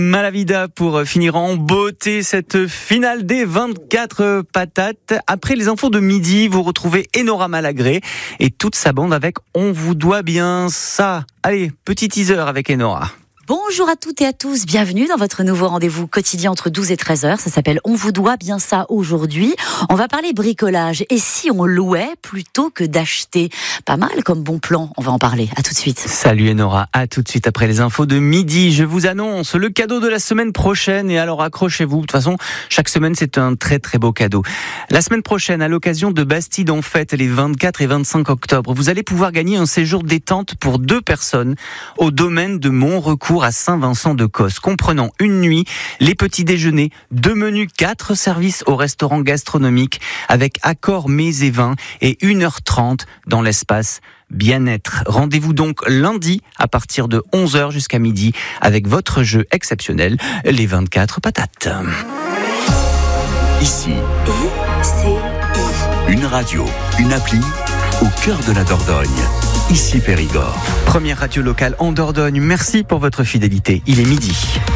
Malavida pour finir en beauté cette finale des 24 patates. Après les infos de midi, vous retrouvez Enora Malagré et toute sa bande avec On vous doit bien ça. Allez, petit teaser avec Enora. Bonjour à toutes et à tous, bienvenue dans votre nouveau rendez-vous quotidien entre 12 et 13h. Ça s'appelle On vous doit bien ça aujourd'hui. On va parler bricolage. Et si on louait plutôt que d'acheter? Pas mal comme bon plan, on va en parler. À tout de suite. Salut Enora, à tout de suite après les infos de midi. Je vous annonce le cadeau de la semaine prochaine et alors accrochez-vous. De toute façon, chaque semaine c'est un très très beau cadeau. La semaine prochaine, à l'occasion de Bastide en fête les 24 et 25 octobre, vous allez pouvoir gagner un séjour détente pour 2 personnes au domaine de Montrecourt à Saint-Vincent-de-Cosse, comprenant une nuit, les petits déjeuners, 2 menus, 4 services au restaurant gastronomique avec accord mets et vins et 1h30 dans l'espace bien-être. Rendez-vous donc lundi à partir de 11h jusqu'à midi avec votre jeu exceptionnel, les 24 patates. Ici, une radio, une appli au cœur de la Dordogne. Ici Périgord. Première radio locale en Dordogne. Merci pour votre fidélité. Il est midi.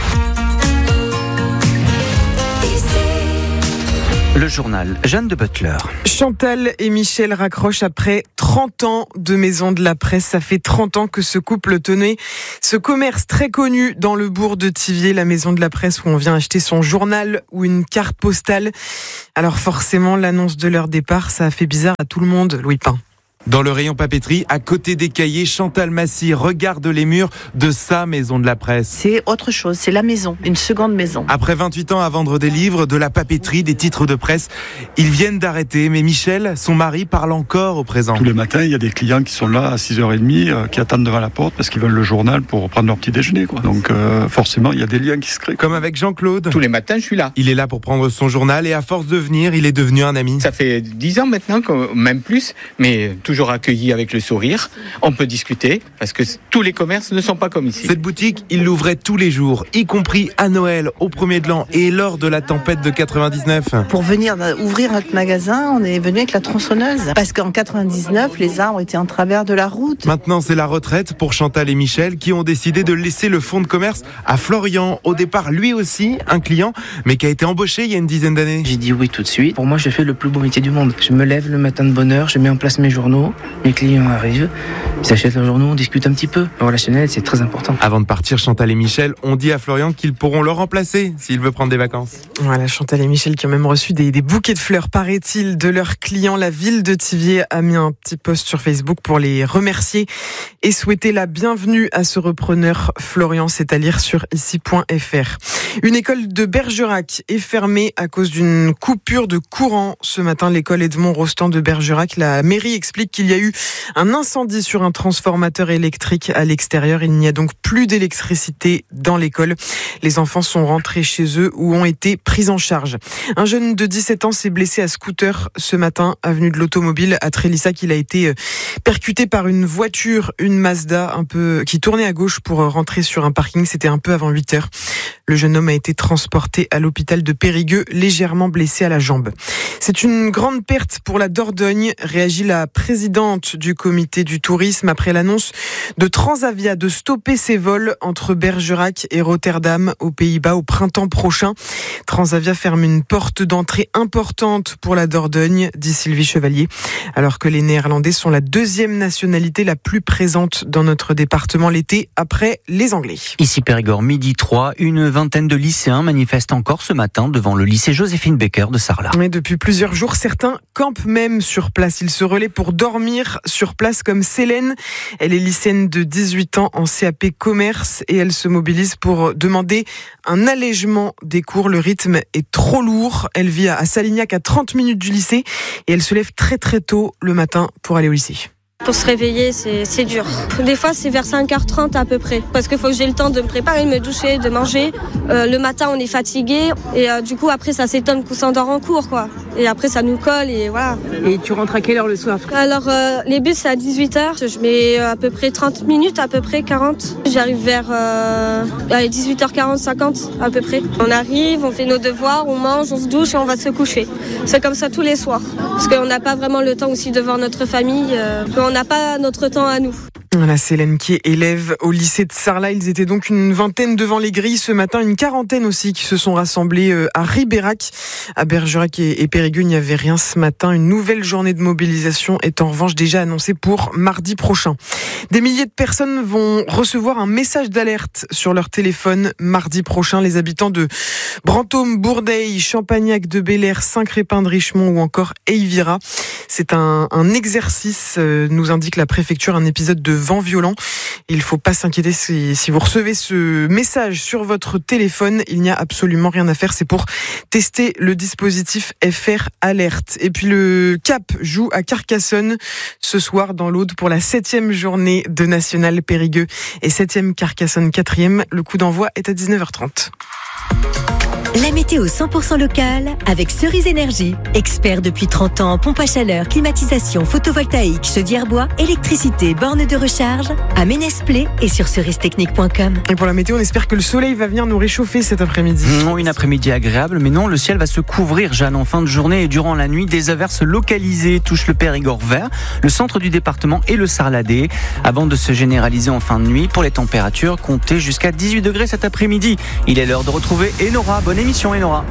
Le journal, Jeanne de Butler. Chantal et Michel raccrochent après 30 ans de Maison de la Presse. Ça fait 30 ans que ce couple tenait ce commerce très connu dans le bourg de Thiviers, la Maison de la Presse où on vient acheter son journal ou une carte postale. Alors forcément, l'annonce de leur départ, ça a fait bizarre à tout le monde, Louis Pain. Dans le rayon papeterie, à côté des cahiers, Chantal Massy regarde les murs de sa Maison de la Presse. C'est autre chose, c'est la maison, une seconde maison. Après 28 ans à vendre des livres, de la papeterie, des titres de presse, ils viennent d'arrêter. Mais Michel, son mari, parle encore au présent. Tous les matins, il y a des clients qui sont là à 6h30, qui attendent devant la porte parce qu'ils veulent le journal pour prendre leur petit déjeuner, quoi. Donc forcément, il y a des liens qui se créent. Comme avec Jean-Claude. Tous les matins, je suis là. Il est là pour prendre son journal et à force de venir, il est devenu un ami. Ça fait 10 ans maintenant, même plus, mais toujours accueilli avec le sourire. On peut discuter parce que tous les commerces ne sont pas comme ici. Cette boutique, il l'ouvrait tous les jours, y compris à Noël, au 1er de l'an et lors de la tempête de 99. Pour venir ouvrir notre magasin, on est venu avec la tronçonneuse. Parce qu'en 99, les arbres étaient en travers de la route. Maintenant, c'est la retraite pour Chantal et Michel qui ont décidé de laisser le fonds de commerce à Florian. Au départ, lui aussi, un client, mais qui a été embauché il y a une dizaine d'années. J'ai dit oui tout de suite. Pour moi, je fais le plus beau métier du monde. Je me lève le matin de bonne heure, je mets en place mes journaux. Mes clients arrivent, ils achètent leurs journaux, on discute un petit peu. Le relationnel, c'est très important. Avant de partir, Chantal et Michel ont dit à Florian qu'ils pourront le remplacer s'il veut prendre des vacances. Voilà, Chantal et Michel qui ont même reçu des bouquets de fleurs, paraît-il, de leurs clients. La ville de Thiviers a mis un petit post sur Facebook pour les remercier et souhaiter la bienvenue à ce repreneur Florian. C'est à lire sur ici.fr. Une école de Bergerac est fermée à cause d'une coupure de courant. Ce matin, l'école Edmond Rostand de Bergerac, la mairie explique qu'il y a eu un incendie sur un transformateur électrique à l'extérieur. Il n'y a donc plus d'électricité dans l'école. Les enfants sont rentrés chez eux ou ont été pris en charge. Un jeune de 17 ans s'est blessé à scooter ce matin, avenue de l'Automobile à Trélissac. Il a été percuté par une voiture, une Mazda, qui tournait à gauche pour rentrer sur un parking. C'était un peu avant 8h. Le jeune homme a été transporté à l'hôpital de Périgueux, légèrement blessé à la jambe. C'est une grande perte pour la Dordogne, réagit la présidente du comité du tourisme après l'annonce de Transavia de stopper ses vols entre Bergerac et Rotterdam aux Pays-Bas au printemps prochain. Transavia ferme une porte d'entrée importante pour la Dordogne, dit Sylvie Chevalier, alors que les Néerlandais sont la 2e nationalité la plus présente dans notre département l'été après les Anglais. Ici Périgord, midi 3, une vingtaine de lycéens manifestent encore ce matin devant le lycée Joséphine Baker de Sarlat. Mais depuis plusieurs jours, certains campent même sur place. Ils se relaient pour dormir sur place comme Célène. Elle est lycéenne de 18 ans en CAP commerce et elle se mobilise pour demander un allègement des cours. Le rythme est trop lourd. Elle vit à Salignac, à 30 minutes du lycée et elle se lève très très tôt le matin pour aller au lycée. Pour se réveiller, c'est dur. Des fois, c'est vers 5h30 à peu près. Parce qu'il faut que j'ai le temps de me préparer, de me doucher, de manger. Le matin, on est fatigué. Et du coup, après, ça s'étonne qu'on s'endort en cours, quoi. Et après, ça nous colle et voilà. Et tu rentres à quelle heure le soir ? Alors, les bus, c'est à 18h. Je mets à peu près 30 minutes, à peu près 40. J'arrive vers 18h40, 50 à peu près. On arrive, on fait nos devoirs, on mange, on se douche et on va se coucher. C'est comme ça tous les soirs. Parce qu'on n'a pas vraiment le temps aussi de voir notre famille. On n'a pas notre temps à nous. Voilà, c'est Hélène qui est élève au lycée de Sarlat. Ils étaient donc une vingtaine devant les grilles ce matin, une quarantaine aussi qui se sont rassemblés à Ribérac. À Bergerac et Périgueux, il n'y avait rien ce matin. Une nouvelle journée de mobilisation est en revanche déjà annoncée pour mardi prochain. Des milliers de personnes vont recevoir un message d'alerte sur leur téléphone mardi prochain. Les habitants de Brantôme, Bourdeil, Champagnac de Bel-Air, Saint-Crépin de Richemont ou encore Eyvira. C'est un exercice, nous indique la préfecture, un épisode de vent violent. Il ne faut pas s'inquiéter si vous recevez ce message sur votre téléphone. Il n'y a absolument rien à faire. C'est pour tester le dispositif FR Alerte. Et puis le Cap joue à Carcassonne ce soir dans l'Aude pour la 7e journée de National Périgueux et 7e Carcassonne 4e. Le coup d'envoi est à 19h30. La météo 100% locale avec Cerise Énergie. Expert depuis 30 ans en pompe à chaleur, climatisation, photovoltaïque, chaudière bois, électricité, borne de recharge à Ménès-Plé et sur cerise-technique.com. Et pour la météo, on espère que le soleil va venir nous réchauffer cet après-midi. Non, une après-midi agréable, mais non, le ciel va se couvrir, Jeanne, en fin de journée et durant la nuit. Des averses localisées touchent le Périgord vert, le centre du département et le Sarladais, avant de se généraliser en fin de nuit. Pour les températures, comptez jusqu'à 18 degrés cet après-midi. Il est l'heure de retrouver Enora. Bonne émission, Enora.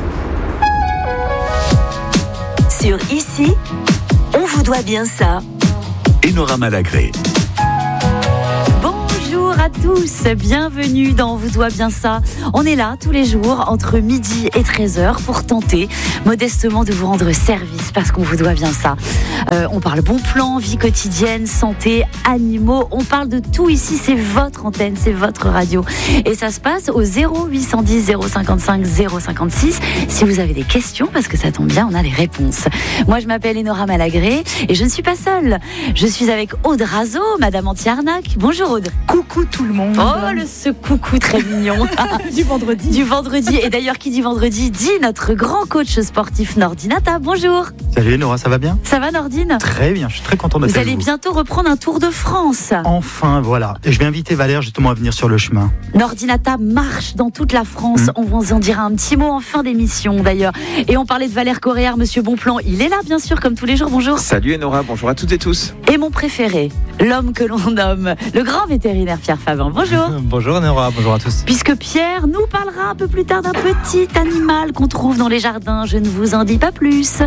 Sur Ici, on vous doit bien ça. Enora Malagré. Bonjour à tous, bienvenue dans On vous doit bien ça. On est là tous les jours entre midi et 13h pour tenter modestement de vous rendre service parce qu'on vous doit bien ça. On parle bon plan, vie quotidienne, santé, animaux, on parle de tout ici, c'est votre antenne, c'est votre radio. Et ça se passe au 0810 055 056 si vous avez des questions parce que ça tombe bien, on a les réponses. Moi je m'appelle Enora Malagré et je ne suis pas seule. Je suis avec Aude Razo, Madame Anti-Arnaque. Bonjour Aude. Coucou tout le monde. Oh, ce coucou très mignon. Du vendredi. Et d'ailleurs, qui dit vendredi, dit notre grand coach sportif Nordinata. Bonjour. Salut Nora, ça va bien ? Ça va Nordine ? Très bien, je suis très content d'être avec vous. Vous allez bientôt reprendre un Tour de France. Enfin, voilà. Et je vais inviter Valère justement à venir sur le chemin. Nordinata marche dans toute la France. On vous en dira un petit mot en fin d'émission d'ailleurs. Et on parlait de Valère Coréard, Monsieur Bonplan. Il est là bien sûr, comme tous les jours. Bonjour. Salut Enora, bonjour à toutes et tous. Et mon préféré, l'homme que l'on nomme le grand vétérinaire Pierre Favin. Bonjour. Bonjour Nora, bonjour à tous. Puisque Pierre nous parlera un peu plus tard d'un petit animal qu'on trouve dans les jardins, je ne vous en dis pas plus.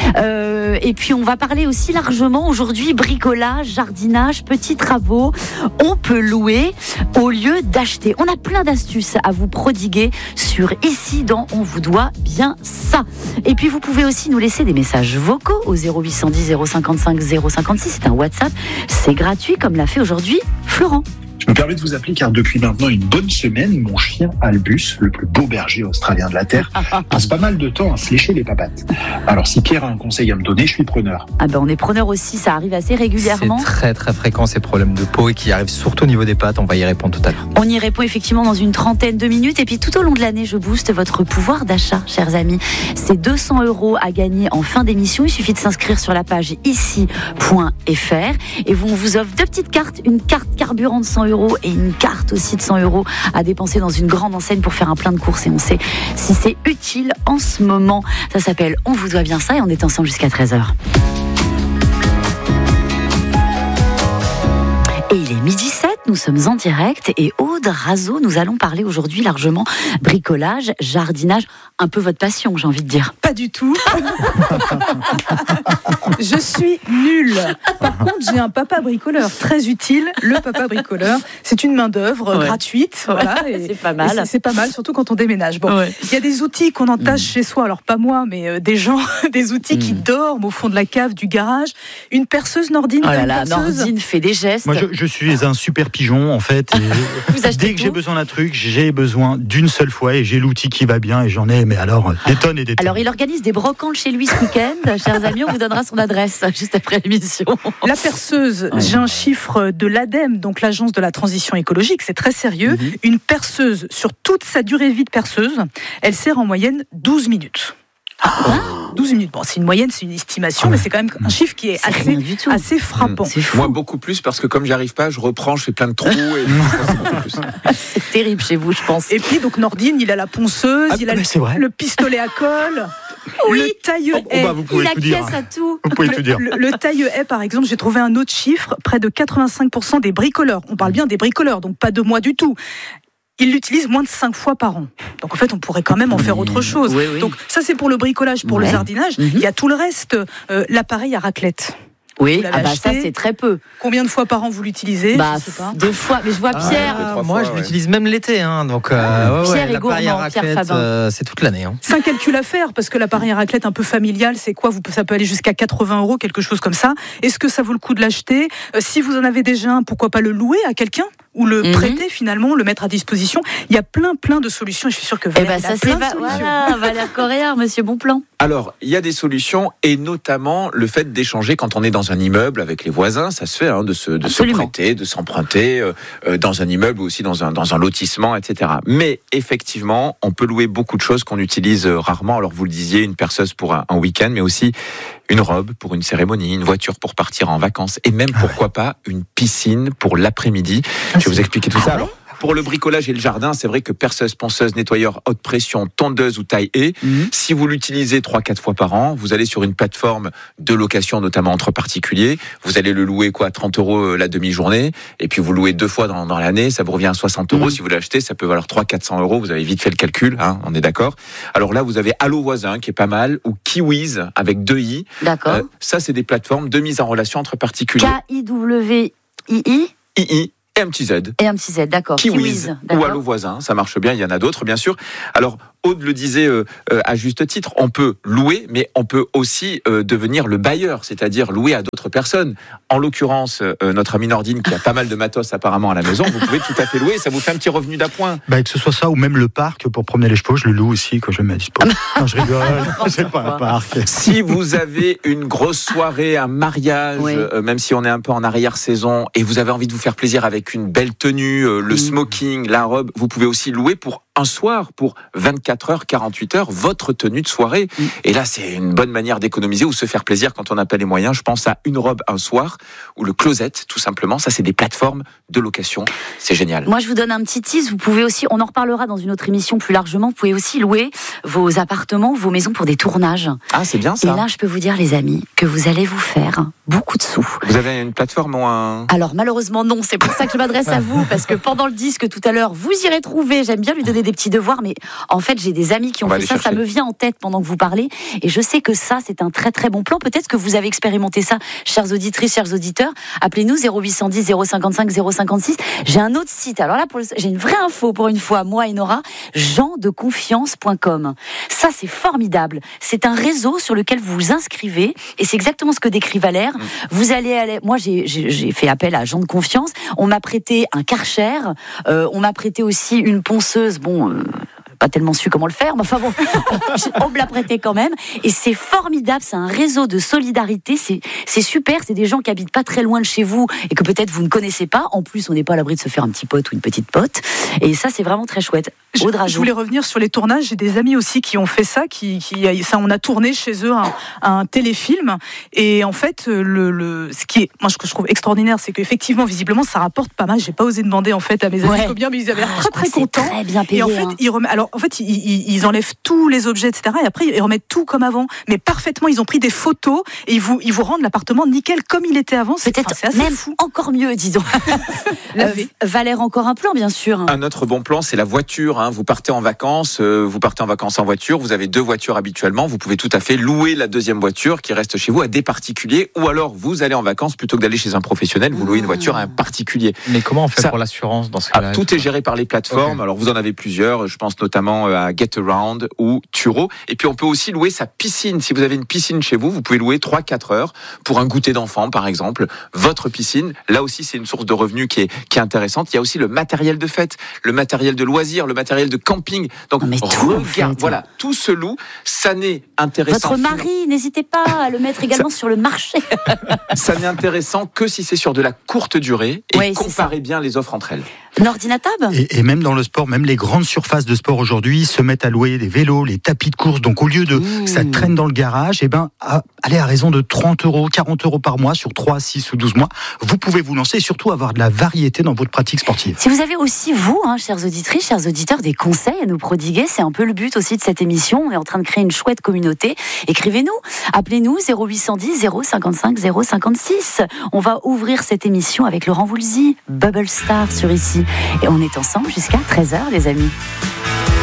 Et puis on va parler aussi largement aujourd'hui bricolage, jardinage, petits travaux. On peut louer au lieu d'acheter. On a plein d'astuces à vous prodiguer sur Ici dans On vous doit bien ça. Et puis vous pouvez aussi nous laisser des messages vocaux au 0810 055 056. C'est un WhatsApp, c'est gratuit comme l'a fait aujourd'hui Florent. Je me permets de vous appeler car depuis maintenant une bonne semaine, mon chien Albus, le plus beau berger australien de la Terre, passe pas mal de temps à se lécher les papates. Alors si Pierre a un conseil à me donner, je suis preneur. Ah ben on est preneur aussi, ça arrive assez régulièrement. C'est très très fréquent ces problèmes de peau et qui arrivent surtout au niveau des pattes, on va y répondre tout à l'heure. On y répond effectivement dans une trentaine de minutes et puis tout au long de l'année, je booste votre pouvoir d'achat, chers amis. C'est 200 € à gagner en fin d'émission, il suffit de s'inscrire sur la page ici.fr et on vous offre 2 petites cartes, une carte carburant de 100 € et une carte aussi de 100 € à dépenser dans une grande enseigne pour faire un plein de courses et on sait si c'est utile en ce moment. Ça s'appelle On vous doit bien ça et on est ensemble jusqu'à 13h. Et il est 12h07, nous sommes en direct et Aude Razo, nous allons parler aujourd'hui largement bricolage, jardinage, un peu votre passion, j'ai envie de dire. Pas du tout. Je suis nulle. Par contre, j'ai un papa bricoleur très utile. Le papa bricoleur, c'est une main d'œuvre gratuite. Voilà, et c'est pas mal. C'est pas mal, surtout quand on déménage. Bon, il y a des outils qu'on entache chez soi. Alors pas moi, mais des gens, des outils qui dorment au fond de la cave du garage. Une perceuse Nordine. Oh là là, Nordine fait des gestes. Moi, je suis un super pigeon en fait. Et dès que j'ai besoin d'un truc, j'ai besoin d'une seule fois et j'ai l'outil qui va bien et j'en ai, mais alors des tonnes et des tonnes. Alors il organise des brocantes chez lui ce week-end. Chers amis, on vous donnera son adresse juste après l'émission. La perceuse, j'ai un chiffre de l'ADEME, donc l'Agence de la transition écologique, c'est très sérieux. Une perceuse, sur toute sa durée de vie de perceuse, elle sert en moyenne 12 minutes. 12 minutes. Bon, c'est une moyenne, c'est une estimation, mais c'est quand même un chiffre qui est assez frappant. Moi, beaucoup plus, parce que comme j'y arrive pas, je reprends, je fais plein de trous. Et c'est terrible chez vous, je pense. Et puis, donc, Nordine, il a la ponceuse, il a le pistolet à colle. Oui, le taille-haie. Vous pouvez tout dire. À tout. Vous pouvez tout dire. Le taille-haie, par exemple, j'ai trouvé un autre chiffre, près de 85% des bricoleurs. On parle bien des bricoleurs, donc pas de moi du tout. Ils l'utilisent moins de 5 fois par an. Donc en fait, on pourrait quand même en faire autre chose. Oui. Donc ça, c'est pour le bricolage, pour le jardinage. Il y a tout le reste, l'appareil à raclette. Oui, ça c'est très peu. Combien de fois par an vous l'utilisez? Je sais pas. 2 fois, mais je vois Pierre. Moi, je l'utilise même l'été, donc Pierre est l'appareil à gourmand, Pierre raclette, Fabin. c'est toute l'année. C'est un calcul à faire parce que l'appareil à raclette un peu familial, c'est quoi? Ça peut aller jusqu'à 80 €, quelque chose comme ça. Est-ce que ça vaut le coup de l'acheter? Si vous en avez déjà un, pourquoi pas le louer à quelqu'un ou le prêter finalement, le mettre à disposition? Il y a plein de solutions. Et je suis sûre que Valère, ça c'est Valère Correa, Monsieur Bonplan. Alors, il y a des solutions et notamment le fait d'échanger quand on est dans un immeuble avec les voisins, ça se fait de se prêter, de s'emprunter dans un immeuble ou aussi dans un lotissement, etc. Mais effectivement, on peut louer beaucoup de choses qu'on utilise rarement. Alors vous le disiez, une perceuse pour un week-end, mais aussi une robe pour une cérémonie, une voiture pour partir en vacances et même pourquoi pas une piscine pour l'après-midi. Je vais vous expliquer tout ça. Alors, pour le bricolage et le jardin, c'est vrai que perceuse, ponceuse, nettoyeur, haute pression, tondeuse ou taille-haie, si vous l'utilisez 3-4 fois par an, vous allez sur une plateforme de location, notamment entre particuliers, vous allez le louer 30 € la demi-journée, et puis vous louez 2 fois dans l'année, ça vous revient à 60 €. Si vous l'achetez, ça peut valoir 300-400 €, vous avez vite fait le calcul, on est d'accord. Alors là, vous avez Allo Voisin, qui est pas mal, ou Kiwiz, avec 2 i. D'accord. Ça, c'est des plateformes de mise en relation entre particuliers. Kiwii. II. Et un petit Z. Et un petit Z, d'accord. Kiwiz ou Allo Voisin, ça marche bien, il y en a d'autres, bien sûr. Alors, Aude le disait à juste titre, on peut louer, mais on peut aussi devenir le bailleur, c'est-à-dire louer à d'autres personnes. En l'occurrence, notre ami Nordine, qui a pas mal de matos apparemment à la maison, vous pouvez tout à fait louer, ça vous fait un petit revenu d'appoint. Que ce soit ça, ou même le parc, pour promener les chevaux, je le loue aussi quand je me mets à disposition. Non, je rigole, c'est pas un parc. Si vous avez une grosse soirée, un mariage, même si on est un peu en arrière-saison, et vous avez envie de vous faire plaisir avec une belle tenue, le smoking, la robe, vous pouvez aussi louer pour un soir, pour 24 heures, 48 heures, votre tenue de soirée. Et là, c'est une bonne manière d'économiser ou se faire plaisir quand on n'a pas les moyens. Je pense à Une robe un soir ou le Closet, tout simplement. Ça, c'est des plateformes de location. C'est génial. Moi, je vous donne un petit tease. Vous pouvez aussi, on en reparlera dans une autre émission plus largement, vous pouvez aussi louer vos appartements, vos maisons pour des tournages. Ah, c'est bien ça. Et là, je peux vous dire, les amis, que vous allez vous faire beaucoup de sous. Vous avez une plateforme ou un... Alors, malheureusement, non. C'est pour ça que je m'adresse à vous, parce que pendant le disque tout à l'heure, vous irez trouver, j'aime bien lui donner des petits devoirs, mais en fait, j'ai des amis qui ont fait ça. Ça me vient en tête pendant que vous parlez. Et je sais que ça, c'est un très très bon plan. Peut-être que vous avez expérimenté ça, chères auditrices, chers auditeurs. Appelez-nous 0810 055 056. J'ai un autre site. Alors là, j'ai une vraie info pour une fois, moi et Nora. Gendeconfiance.com. Ça, c'est formidable. C'est un réseau sur lequel vous vous inscrivez. Et c'est exactement ce que décrit Valère. Vous allez aller... Moi, j'ai fait appel à Gens de Confiance. On m'a prêté un Karcher. On m'a prêté aussi une ponceuse. Pas tellement su comment le faire, mais enfin bon, on me l'a prêté quand même. Et c'est formidable, c'est un réseau de solidarité, c'est super, c'est des gens qui habitent pas très loin de chez vous et que peut-être vous ne connaissez pas. En plus, on n'est pas à l'abri de se faire un petit pote ou une petite pote. Et ça, c'est vraiment très chouette. Je voulais revenir sur les tournages. J'ai des amis aussi qui ont fait ça, on a tourné chez eux un téléfilm. Et en fait, ce que je trouve extraordinaire, c'est qu'effectivement, visiblement, ça rapporte pas mal. J'ai pas osé demander en fait à mes amis combien, mais ils avaient l'air très contents. Très bien payé, et en fait, ils enlèvent tous les objets, etc. Et après, ils remettent tout comme avant, mais parfaitement. Ils ont pris des photos et ils vous rendent l'appartement nickel comme il était avant. C'est assez même fou. Encore mieux, disons. Valère, encore un plan, bien sûr. Un autre bon plan, c'est la voiture. Vous partez en vacances en voiture. Vous avez 2 voitures habituellement. Vous pouvez tout à fait louer la deuxième voiture qui reste chez vous à des particuliers, ou alors vous allez en vacances plutôt que d'aller chez un professionnel. Vous louez une voiture à un particulier. Mais comment on fait pour l'assurance dans ce cas-là? Tout est géré par les plateformes. Okay. Alors vous en avez plusieurs. Je pense notamment à GetAround ou Turo. Et puis on peut aussi louer sa piscine. Si vous avez une piscine chez vous, vous pouvez louer 3-4 heures pour un goûter d'enfant, par exemple. Votre piscine, là aussi, c'est une source de revenus qui est intéressante. Il y a aussi le matériel de fête, le matériel de loisirs, le matériel de camping. Donc voilà, tout se loue. Ça n'est intéressant. Votre mari, n'hésitez pas à le mettre également sur le marché. Ça n'est intéressant que si c'est sur de la courte durée et comparez bien les offres entre elles. Nordinatab. Et même dans le sport, même les grandes surfaces de sport aujourd'hui se mettent à louer des vélos, les tapis de course. Donc au lieu de ça traîne dans le garage, allez à raison de 30 €, 40 € par mois sur 3, 6 ou 12 mois. Vous pouvez vous lancer et surtout avoir de la variété dans votre pratique sportive. Si vous avez aussi, vous, chères auditrices, chers auditeurs, des conseils à nous prodiguer, c'est un peu le but aussi de cette émission. On est en train de créer une chouette communauté. Écrivez-nous, appelez-nous 0810 055 056. On va ouvrir cette émission avec Laurent Voulzy, Bubble Star sur Ici. Et on est ensemble jusqu'à 13h, les amis.